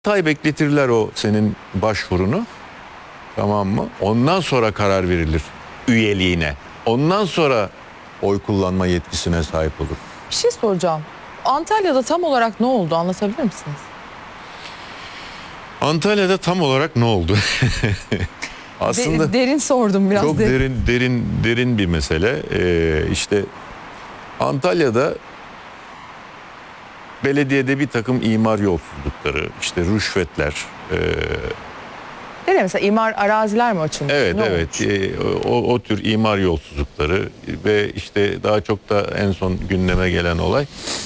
ay bekletirler o senin başvurunu. Tamam mı? Ondan sonra karar verilir üyeliğine. Ondan sonra oy kullanma yetkisine sahip olur. Bir şey soracağım. Antalya'da tam olarak ne oldu, anlatabilir misiniz? Antalya'da tam olarak ne oldu? Aslında derin sordum biraz. çok derin bir mesele. İşte Antalya'da belediyede bir takım imar yolsuzlukları, işte rüşvetler. Mesela imar araziler mi açılmış? Evet, Ne evet. olmuş? O tür imar yolsuzlukları ve işte daha çok da en son gündeme gelen olay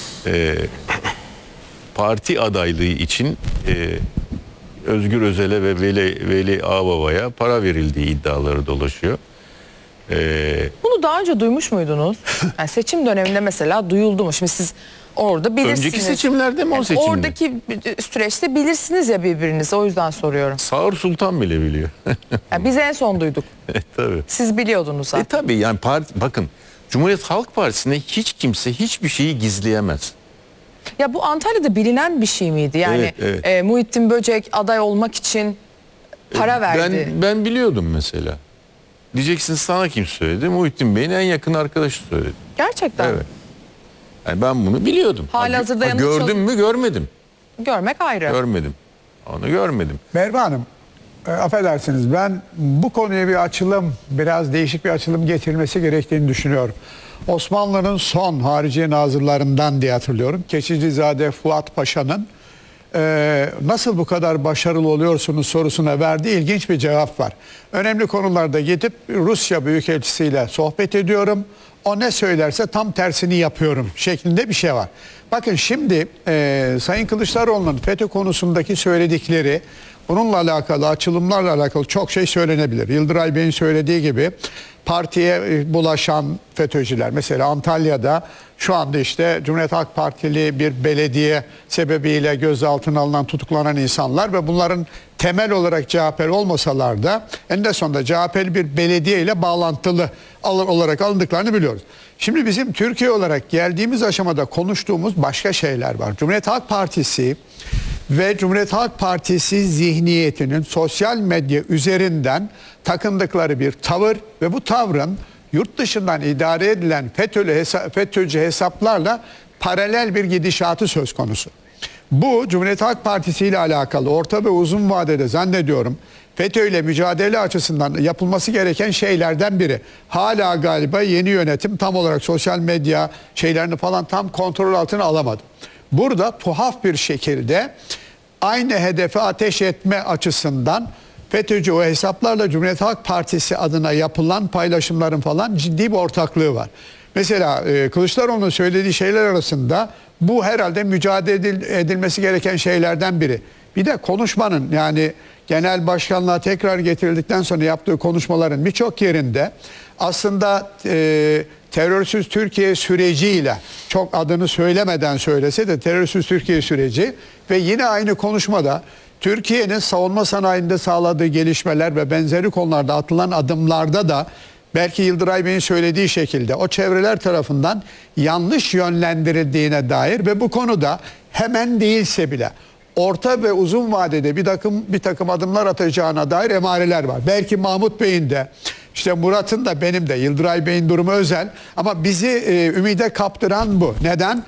parti adaylığı için Özgür Özel'e ve Veli Ağbaba'ya para verildiği iddiaları dolaşıyor. Bunu daha önce duymuş muydunuz? Yani seçim döneminde mesela duyuldu mu? Şimdi siz orada bilirsiniz. Önceki seçimlerde mi o seçimde? Oradaki süreçte bilirsiniz ya birbirinizi, o yüzden soruyorum. Sağır Sultan bile biliyor. Yani biz en son duyduk. Tabii. Siz biliyordunuz zaten. Tabii yani bakın Cumhuriyet Halk Partisi'ne hiç kimse hiçbir şeyi gizleyemez. Ya bu Antalya'da bilinen bir şey miydi? Yani Evet. Muhittin Böcek aday olmak için para verdi. Ben biliyordum mesela. Diyeceksin sana kim söyledi? Muhittin Bey'in en yakın arkadaşı söyledi. Gerçekten. Evet. Yani ben bunu biliyordum. Halihazırda yanlış gördüm mü görmedim. Görmek ayrı. Görmedim. Onu görmedim. Merve Hanım, affedersiniz, ben bu konuya bir açılım, biraz değişik bir açılım getirilmesi gerektiğini düşünüyorum. Osmanlı'nın son Hariciye Nazırlarından diye hatırlıyorum. Keçicizade Fuat Paşa'nın nasıl bu kadar başarılı oluyorsunuz sorusuna verdiği ilginç bir cevap var. Önemli konularda gidip Rusya Büyükelçisiyle sohbet ediyorum. O ne söylerse tam tersini yapıyorum şeklinde bir şey var. Bakın şimdi Sayın Kılıçdaroğlu'nun FETÖ konusundaki söyledikleri, bununla alakalı, açılımlarla alakalı çok şey söylenebilir. Yıldıray Bey'in söylediği gibi partiye bulaşan FETÖ'cüler, mesela Antalya'da şu anda işte Cumhuriyet Halk Partili bir belediye sebebiyle gözaltına alınan, tutuklanan insanlar ve bunların temel olarak CHP'li olmasalar da eninde sonunda CHP'li bir belediye ile bağlantılı olarak alındıklarını biliyoruz. Şimdi bizim Türkiye olarak geldiğimiz aşamada konuştuğumuz başka şeyler var. Cumhuriyet Halk Partisi ve Cumhuriyet Halk Partisi zihniyetinin sosyal medya üzerinden takındıkları bir tavır ve bu tavrın yurt dışından idare edilen FETÖ'cü hesaplarla paralel bir gidişatı söz konusu. Bu Cumhuriyet Halk Partisi ile alakalı orta ve uzun vadede zannediyorum FETÖ ile mücadele açısından yapılması gereken şeylerden biri. Hala galiba yeni yönetim tam olarak sosyal medya şeylerini falan tam kontrol altına alamadı. Burada tuhaf bir şekilde aynı hedefe ateş etme açısından FETÖ'cü o hesaplarla Cumhuriyet Halk Partisi adına yapılan paylaşımların falan ciddi bir ortaklığı var. Mesela Kılıçdaroğlu'nun söylediği şeyler arasında bu herhalde mücadele edilmesi gereken şeylerden biri. Bir de konuşmanın, yani genel başkanlığa tekrar getirildikten sonra yaptığı konuşmaların birçok yerinde aslında terörsüz Türkiye süreciyle, çok adını söylemeden söylese de terörsüz Türkiye süreci ve yine aynı konuşmada Türkiye'nin savunma sanayinde sağladığı gelişmeler ve benzeri konularda atılan adımlarda da belki Yıldıray Bey'in söylediği şekilde o çevreler tarafından yanlış yönlendirildiğine dair ve bu konuda hemen değilse bile orta ve uzun vadede bir takım adımlar atacağına dair emareler var. Belki Mahmut Bey'in de, işte Murat'ın da, benim de, Yıldıray Bey'in durumu özel ama bizi ümide kaptıran bu. Neden?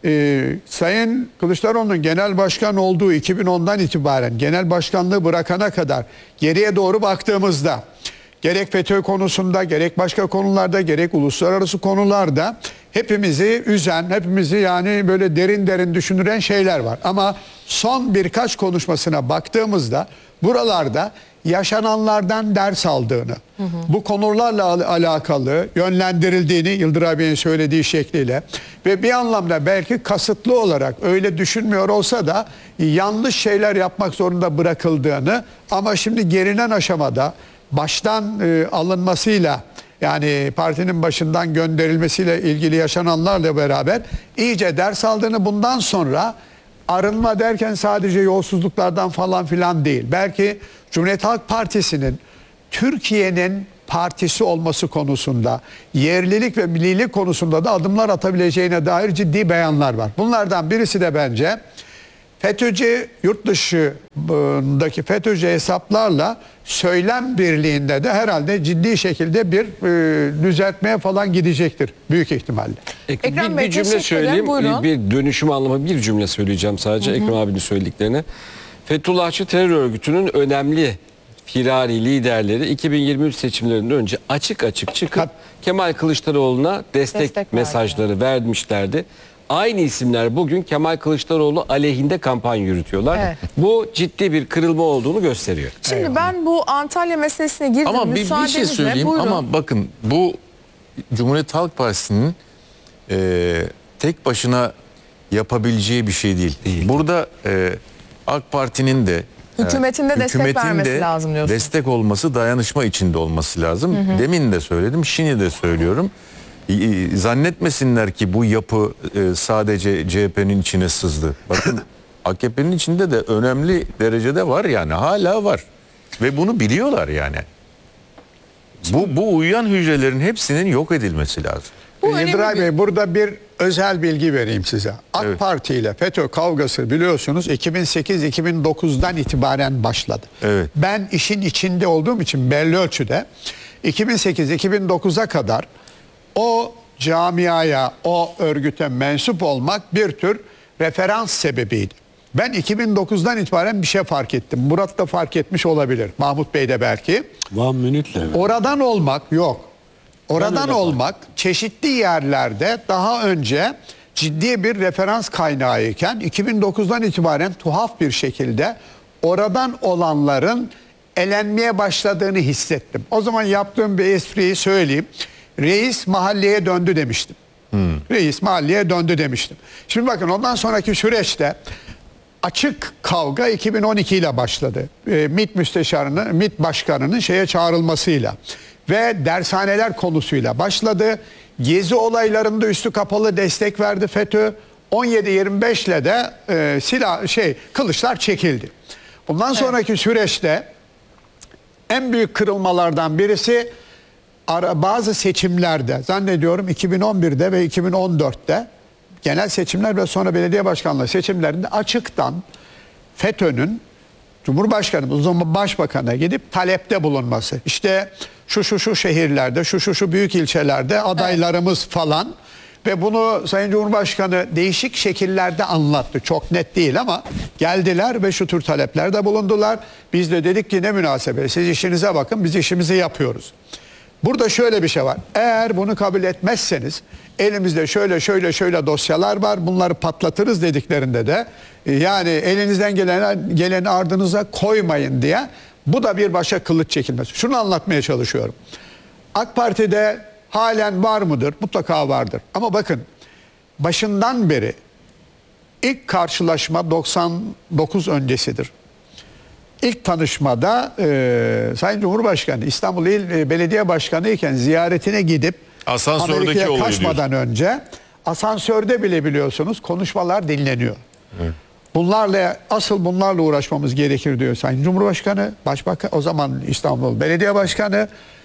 Sayın Kılıçdaroğlu'nun genel başkan olduğu 2010'dan itibaren genel başkanlığı bırakana kadar geriye doğru baktığımızda gerek FETÖ konusunda, gerek başka konularda, gerek uluslararası konularda hepimizi üzen, hepimizi yani böyle derin derin düşündüren şeyler var. Ama son birkaç konuşmasına baktığımızda buralarda yaşananlardan ders aldığını, bu konularla alakalı yönlendirildiğini Yıldıray Bey'in söylediği şekliyle ve bir anlamda belki kasıtlı olarak öyle düşünmüyor olsa da yanlış şeyler yapmak zorunda bırakıldığını, ama şimdi gelinen aşamada baştan alınmasıyla, yani partinin başından gönderilmesiyle ilgili yaşananlarla beraber iyice ders aldığını, bundan sonra arınma derken sadece yolsuzluklardan falan filan değil, belki Cumhuriyet Halk Partisi'nin Türkiye'nin partisi olması konusunda, yerlilik ve millilik konusunda da adımlar atabileceğine dair ciddi beyanlar var. Bunlardan birisi de bence FETÖ'cü yurt dışındaki FETÖ'cü hesaplarla söylem birliğinde de herhalde ciddi şekilde bir düzeltmeye falan gidecektir büyük ihtimalle. Ekrem bir Bey, cümle teşekkür ederim. söyleyeyim. Buyurun. Bir dönüşüm anlamı bir cümle söyleyeceğim sadece Ekrem abinin söylediklerine. Fethullahçı terör örgütünün önemli firari liderleri 2023 seçimlerinden önce açık açık çıkıp Kemal Kılıçdaroğlu'na destek mesajları vermişlerdi. Aynı isimler bugün Kemal Kılıçdaroğlu aleyhinde kampanya yürütüyorlar. Evet. Bu ciddi bir kırılma olduğunu gösteriyor. Şimdi ben bu Antalya meselesine girdim. Ama bir şey Müsaadenizle, söyleyeyim buyurun. ama bakın bu Cumhuriyet Halk Partisi'nin tek başına yapabileceği bir şey değil. Burada AK Parti'nin de Hükümetin de destek hükümetin vermesi de lazım diyorsun. destek olması, dayanışma içinde olması lazım. Demin de söyledim, şimdi de söylüyorum. Zannetmesinler ki bu yapı sadece CHP'nin içine sızdı. Bakın AKP'nin içinde de önemli derecede var, yani hala var. Ve bunu biliyorlar yani. Bu uyuyan hücrelerin hepsinin yok edilmesi lazım. Bu önemli Yıldıray bir- Bey, burada bir özel bilgi vereyim size. AK Evet. Parti ile FETÖ kavgası biliyorsunuz 2008-2009'dan itibaren başladı. Evet. Ben işin içinde olduğum için belli ölçüde 2008-2009'a kadar o camiaya, o örgüte mensup olmak bir tür referans sebebiydi. Ben 2009'dan itibaren bir şey fark ettim. Murat da fark etmiş olabilir. Mahmut Bey de belki. One minute'le. Oradan olmak yok. Oradan olmak çeşitli yerlerde daha önce ciddi bir referans kaynağıyken 2009'dan itibaren tuhaf bir şekilde oradan olanların elenmeye başladığını hissettim. O zaman yaptığım bir espriyi söyleyeyim. Reis mahalleye döndü demiştim. Reis mahalleye döndü demiştim. Şimdi bakın ondan sonraki süreçte açık kavga 2012 ile başladı. MİT müsteşarının, MİT başkanının şeye çağrılmasıyla ve dershaneler konusuyla başladı. Gezi olaylarında üstü kapalı destek verdi FETÖ. 17-25 ile de kılıçlar çekildi. Bundan sonraki süreçte en büyük kırılmalardan birisi bazı seçimlerde, zannediyorum 2011'de ve 2014'te genel seçimler ve sonra belediye başkanlığı seçimlerinde açıktan FETÖ'nün Cumhurbaşkanı, o zaman Başbakan'a gidip talepte bulunması. İşte şu şehirlerde, şu büyük ilçelerde adaylarımız falan ve bunu Sayın Cumhurbaşkanı değişik şekillerde anlattı. Çok net değil ama geldiler ve şu tür taleplerde bulundular. Biz de dedik ki ne münasebet, siz işinize bakın, biz işimizi yapıyoruz. Burada şöyle bir şey var. Eğer bunu kabul etmezseniz elimizde şöyle dosyalar var. Bunları patlatırız dediklerinde de yani elinizden geleni ardınıza koymayın diye bu da bir başa kılıç çekilmesi. Şunu anlatmaya çalışıyorum. AK Parti'de halen var mıdır? Mutlaka vardır. Ama bakın başından beri ilk karşılaşma 99 öncesidir. İlk tanışmada Sayın Cumhurbaşkanı İstanbul İl Belediye Başkanı iken ziyaretine gidip Asansördeki Amerika'ya olayı kaçmadan önce asansörde bile biliyorsunuz konuşmalar dinleniyor. Evet. Bunlarla uğraşmamız gerekir diyor Sayın Cumhurbaşkanı, Başbakan, o zaman İstanbul Belediye Başkanı,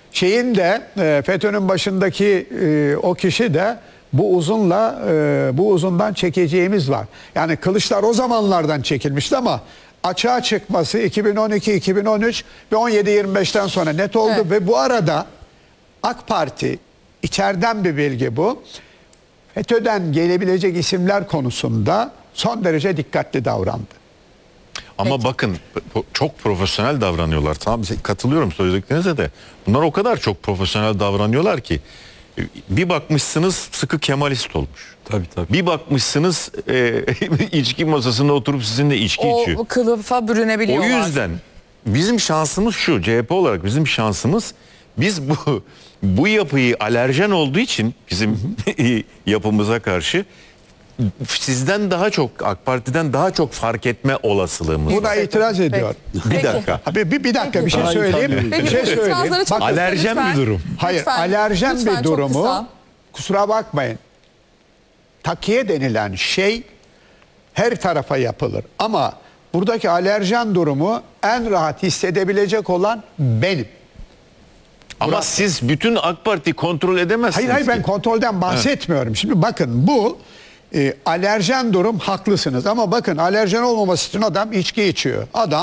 FETÖ'nün başındaki o kişi de bu uzundan çekeceğimiz var. Yani kılıçlar o zamanlardan çekilmişti ama açığa çıkması 2012, 2013 ve 17-25'ten sonra net oldu. Evet. Ve bu arada AK Parti, içeriden bir bilgi bu, FETÖ'den gelebilecek isimler konusunda son derece dikkatli davrandı. Ama bakın çok profesyonel davranıyorlar. Tamam, katılıyorum söylediklerinize de. Bunlar o kadar çok profesyonel davranıyorlar ki bir bakmışsınız sıkı Kemalist olmuş. Tabii. Bir bakmışsınız içki masasında oturup sizinle içki içiyor. O kılıfa O bürünebiliyorlar. yüzden bizim şansımız şu, CHP olarak bizim şansımız, biz bu yapıyı alerjen olduğu için bizim yapımıza karşı sizden daha çok, AK Parti'den daha çok fark etme olasılığımız Buna var. itiraz Peki. ediyor. Bir dakika. Bir dakika bir şey Daha iyi söyleyeyim. tanıyorum. Bir Peki, şey itirazları söyleyeyim. çok Bak, kısa alerjen lütfen. bir durum. hayır, Lütfen, alerjen lütfen bir çok durumu. kısa. Kusura bakmayın. Takiye denilen şey her tarafa yapılır. Ama buradaki alerjen durumu en rahat hissedebilecek olan benim. Ama siz bütün AK Parti kontrol edemezsiniz. Hayır ben ki. kontrolden bahsetmiyorum. Şimdi bakın bu Alerjen durum haklısınız ama bakın alerjen olmaması için adam içki içiyor. Adam